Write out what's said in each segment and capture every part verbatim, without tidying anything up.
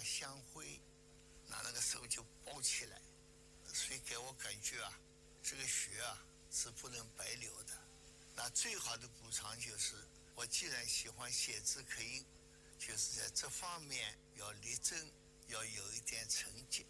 香灰拿那个手就包起来，所以给我感觉啊，这个学啊是不能白流的。那最好的补偿就是，我既然喜欢写字刻印，就是在这方面要力争，要有一点成绩。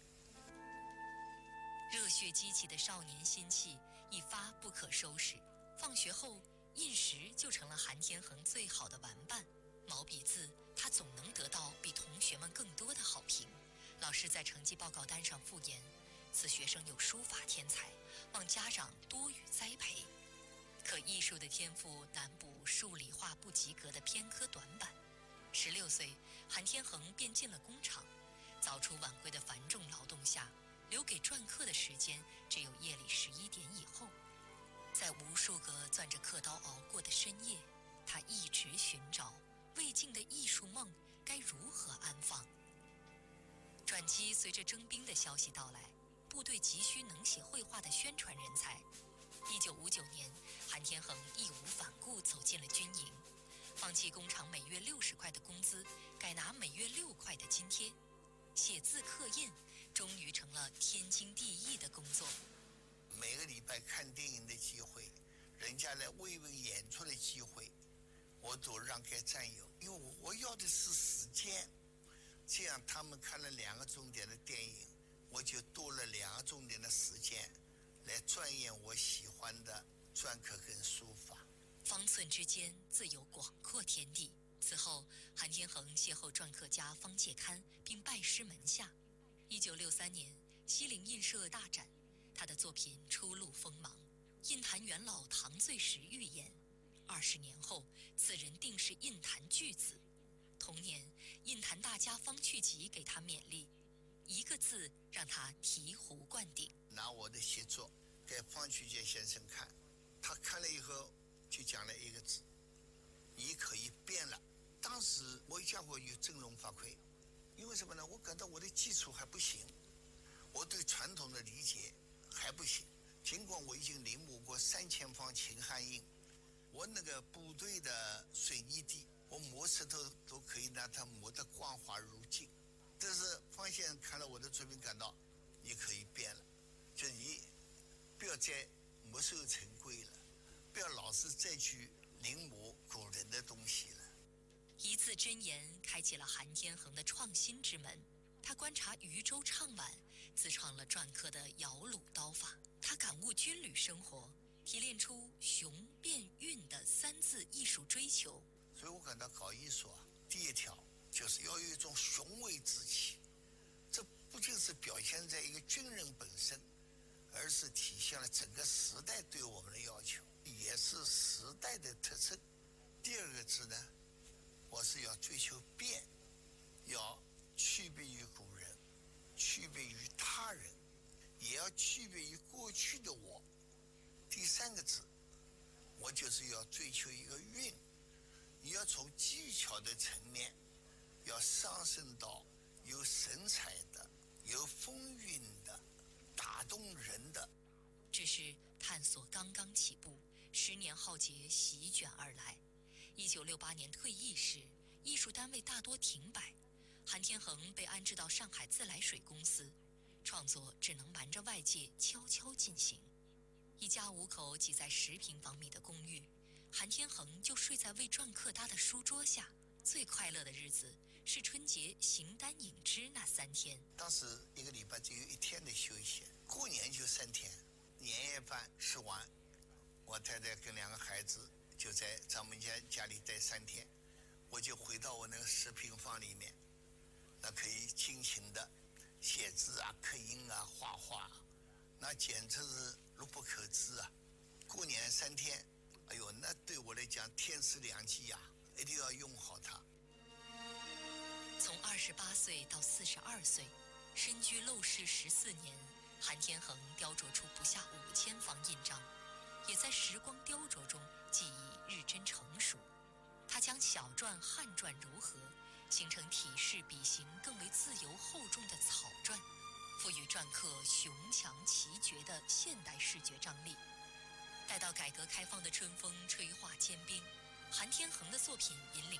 热血激起的少年心气一发不可收拾，放学后印石就成了韩天恒最好的玩伴。毛笔字他总能得到比同学们更多的好评。老师在成绩报告单上附言，此学生有书法天才，望家长多予栽培。可艺术的天赋难补数理化不及格的偏科短板。十六岁，韩天恒便进了工厂。早出晚归的繁重劳动下，留给篆刻的时间只有夜里十一点以后。在无数个攥着刻刀熬过的深夜，他一直寻找未尽的艺术梦该如何安放。转机随着征兵的消息到来，部队急需能写绘画的宣传人才。一九五九年，韩天恒义无反顾走进了军营，放弃工厂每月六十块的工资，改拿每月六块的津贴。写字刻印终于成了天经地义的工作。 每个礼拜看电影的机会，人家来慰问演出的机会，我都让给战友，因为我要的是时间。这样他们看了两个钟点的电影，我就多了两个钟点的时间来钻研我喜欢的篆刻跟书法。 方寸之间自有广阔天地。此后，韩天恒邂逅篆刻家方介堪，并拜师门下。一九六三年，西泠印社大展，他的作品初露锋芒。印坛元老唐最时预言，二十年后，此人定是印坛巨子。同年，印坛大家方去疾给他勉励，一个字让他醍醐灌顶。 拿我的写作给方去疾先生看，他看了以后就讲了一个字：你可以变了。当时我一家伙有振聋发聩，因为什么呢？我感到我的基础还不行，我对传统的理解还不行。尽管我已经临摹过三千方秦汉印，我那个部队的水泥地，我磨石头都可以让它磨得光滑如镜。但是方先生看了我的作品，感到你可以变了，就你不要再墨守成规了，不要老是再去临摹古人的东西了。 一字真言开启了韩天恒的创新之门。他观察渔舟唱晚，自创了篆刻的摇橹刀法。他感悟军旅生活，提炼出雄变韵的三字艺术追求。 所以我感到搞艺术啊，第一条就是要有一种雄伟之气。这不仅是表现在一个军人本身，而是体现了整个时代对我们的要求，也是时代的特征。第二个字呢，我是要追求变，要区别于古人，区别于他人，也要区别于过去的我。第三个字，我就是要追求一个韵，你要从技巧的层面要上升到有神采的、有风韵的、打动人的。 只是探索刚刚起步，十年浩劫席卷而来。一九六八年退役时，艺术单位大多停摆，韩天恒被安置到上海自来水公司，创作只能瞒着外界悄悄进行。一家五口挤在十平方米的公寓，韩天恒就睡在为篆刻搭的书桌下。最快乐的日子是春节形单影只那三天。 当时一个礼拜只有一天的休息，过年就三天。年夜饭吃完，我太太跟两个孩子就在咱们家家里待三天，我就回到我那个十平方里面，那可以尽情的写字啊、刻印啊、画画，那简直是怒不可支啊！过年三天，哎呦，那对我来讲天赐良机呀、啊，一定要用好它。 从二十八岁到四十二岁，身居陋室十四年，韩天恒雕琢出不下五千方印章，也在时光雕琢中技艺日臻成熟。他将小篆汉篆糅合，形成体式笔形更为自由厚重的草篆，赋予篆刻雄强奇绝的现代视觉张力。待到改革开放的春风吹化坚冰，韩天恒的作品引领